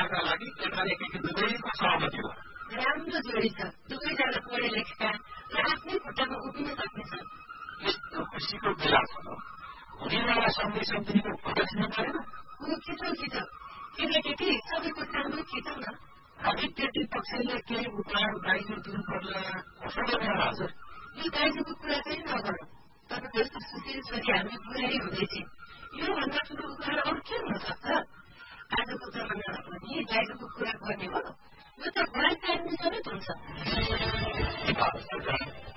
विवाहका लागि केटाले केटी दुवैको सहमति हो। राम्रो जोडी छ, दुवैजना पढे लेखेका र आफ्नै खुट्टामा उभिन सक्नेछन्। यस्तो खुसीको बेला छ हुनेवाला सँगै सम्झिनेको फोटो खिच्नु परेन? खिचौँ खिचौँ, केटाकेटी सबैको सामु खिचौँ न। हामी केटी पक्षले केही उपहार दाइजो दिनु पर्ला, कसो गर्ने हजुर? यो दाइजोको कुरा चाहिँ नगरौँ। तपाईँ जस्तो सुशील छोरी हामी बुढाइ हुँदैछौँ, योभन्दा ठुलो उपहार अरू के हुन सक्छ? आजको जमानामा पनि दाइजोको कुरा गर्ने हो, यो त बुढाइ चाहिने समेत हुन्छ।